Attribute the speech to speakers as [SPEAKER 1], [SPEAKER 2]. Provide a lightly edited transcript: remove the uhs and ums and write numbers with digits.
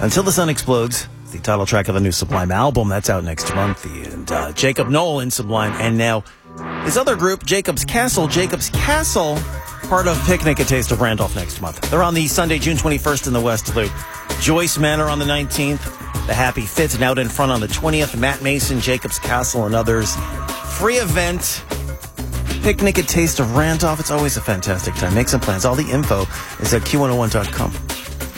[SPEAKER 1] Until the Sun Explodes, the title track of the new Sublime album. That's out next month. And Jacob Nolan, Sublime, and now his other group, Jacob's Castle. Jacob's Castle, part of Picnic, A Taste of Randolph next month. They're on the Sunday, June 21st in the West Loop. Joyce Manor on the 19th. The Happy Fit and Out in Front on the 20th. Matt Mason, Jacob's Castle, and others. Free event. Picnic, A Taste of Randolph. It's always a fantastic time. Make some plans. All the info is at Q101.com.